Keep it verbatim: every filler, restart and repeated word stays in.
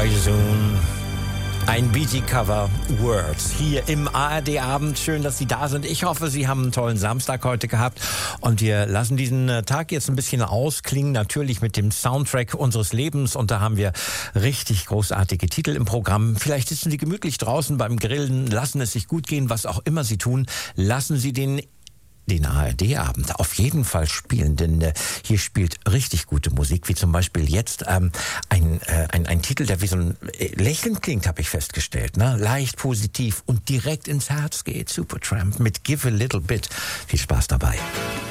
Boyzone. Ein Bee Gee-Cover, Words, hier im A R D-Abend. Schön, dass Sie da sind. Ich hoffe, Sie haben einen tollen Samstag heute gehabt. Und wir lassen diesen Tag jetzt ein bisschen ausklingen, natürlich mit dem Soundtrack unseres Lebens. Und da haben wir richtig großartige Titel im Programm. Vielleicht sitzen Sie gemütlich draußen beim Grillen, lassen es sich gut gehen, was auch immer Sie tun. Lassen Sie den den A R D-Abend auf jeden Fall spielen, denn äh, hier spielt richtig gute Musik, wie zum Beispiel jetzt ähm, ein, äh, ein, ein Titel, der wie so ein äh, Lächeln klingt, habe ich festgestellt, ne? Leicht positiv und direkt ins Herz geht. Supertramp mit Give a Little Bit. Viel Spaß dabei.